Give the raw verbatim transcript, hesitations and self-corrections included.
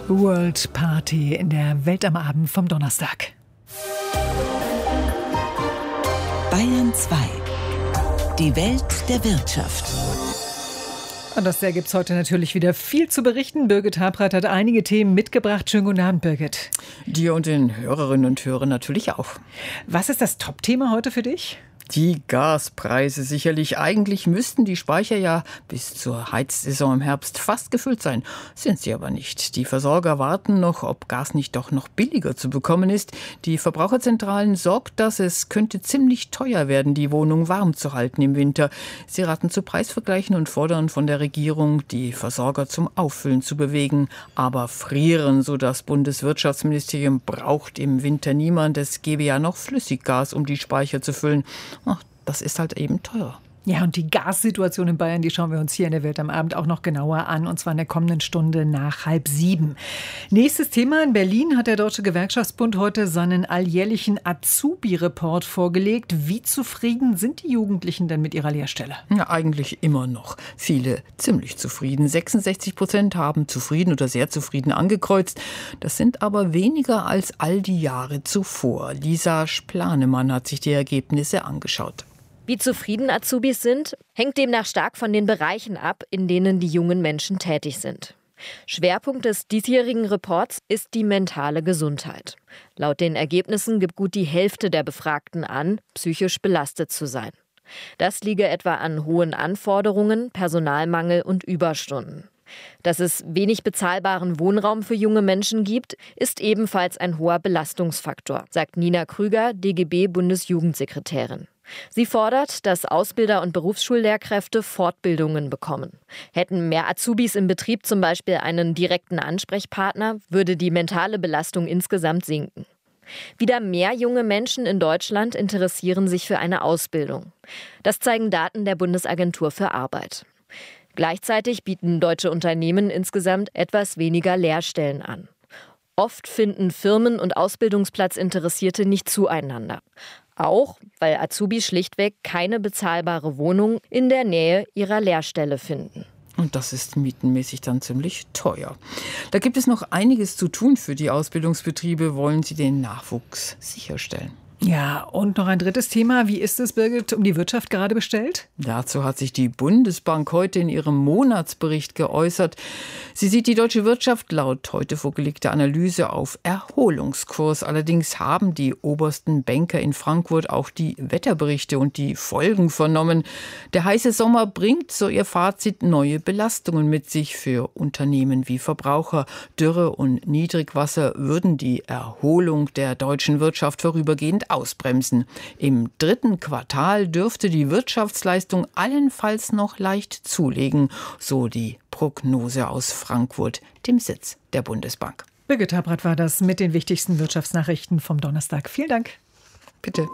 World Party in der Welt am Abend vom Donnerstag. Bayern zwei. Die Welt der Wirtschaft. Und aus der gibt es heute natürlich wieder viel zu berichten. Birgit Habrath hat einige Themen mitgebracht. Schönen guten Abend, Birgit. Dir und den Hörerinnen und Hörern natürlich auch. Was ist das Top-Thema heute für dich? Die Gaspreise sicherlich. Eigentlich müssten die Speicher ja bis zur Heizsaison im Herbst fast gefüllt sein. Sind sie aber nicht. Die Versorger warten noch, ob Gas nicht doch noch billiger zu bekommen ist. Die Verbraucherzentralen sorgt, dass es könnte ziemlich teuer werden, die Wohnung warm zu halten im Winter. Sie raten zu Preisvergleichen und fordern von der Regierung, die Versorger zum Auffüllen zu bewegen. Aber frieren, so das Bundeswirtschaftsministerium, braucht im Winter niemand. Es gebe ja noch Flüssiggas, um die Speicher zu füllen. Ach, das ist halt eben teuer. Ja, und die Gassituation in Bayern, die schauen wir uns hier in der Welt am Abend auch noch genauer an, und zwar in der kommenden Stunde nach halb sieben. Nächstes Thema: In Berlin hat der Deutsche Gewerkschaftsbund heute seinen alljährlichen Azubi-Report vorgelegt. Wie zufrieden sind die Jugendlichen denn mit ihrer Lehrstelle? Ja, eigentlich immer noch. Viele ziemlich zufrieden. sechsundsechzig Prozent haben zufrieden oder sehr zufrieden angekreuzt. Das sind aber weniger als all die Jahre zuvor. Lisa Splanemann hat sich die Ergebnisse angeschaut. Wie zufrieden Azubis sind, hängt demnach stark von den Bereichen ab, in denen die jungen Menschen tätig sind. Schwerpunkt des diesjährigen Reports ist die mentale Gesundheit. Laut den Ergebnissen gibt gut die Hälfte der Befragten an, psychisch belastet zu sein. Das liege etwa an hohen Anforderungen, Personalmangel und Überstunden. Dass es wenig bezahlbaren Wohnraum für junge Menschen gibt, ist ebenfalls ein hoher Belastungsfaktor, sagt Nina Krüger, D G B-Bundesjugendsekretärin. Sie fordert, dass Ausbilder und Berufsschullehrkräfte Fortbildungen bekommen. Hätten mehr Azubis im Betrieb zum Beispiel einen direkten Ansprechpartner, würde die mentale Belastung insgesamt sinken. Wieder mehr junge Menschen in Deutschland interessieren sich für eine Ausbildung. Das zeigen Daten der Bundesagentur für Arbeit. Gleichzeitig bieten deutsche Unternehmen insgesamt etwas weniger Lehrstellen an. Oft finden Firmen und Ausbildungsplatzinteressierte nicht zueinander. Auch, weil Azubis schlichtweg keine bezahlbare Wohnung in der Nähe ihrer Lehrstelle finden. Und das ist mietenmäßig dann ziemlich teuer. Da gibt es noch einiges zu tun für die Ausbildungsbetriebe, wollen sie den Nachwuchs sicherstellen. Ja, und noch ein drittes Thema. Wie ist es, Birgit, um die Wirtschaft gerade bestellt? Dazu hat sich die Bundesbank heute in ihrem Monatsbericht geäußert. Sie sieht die deutsche Wirtschaft laut heute vorgelegter Analyse auf Erholungskurs. Allerdings haben die obersten Banker in Frankfurt auch die Wetterberichte und die Folgen vernommen. Der heiße Sommer bringt, so ihr Fazit, neue Belastungen mit sich für Unternehmen wie Verbraucher. Dürre und Niedrigwasser würden die Erholung der deutschen Wirtschaft vorübergehend ausbremsen. Im dritten Quartal dürfte die Wirtschaftsleistung allenfalls noch leicht zulegen, so die Prognose aus Frankfurt, dem Sitz der Bundesbank. Birgit Habrath war das mit den wichtigsten Wirtschaftsnachrichten vom Donnerstag. Vielen Dank. Bitte.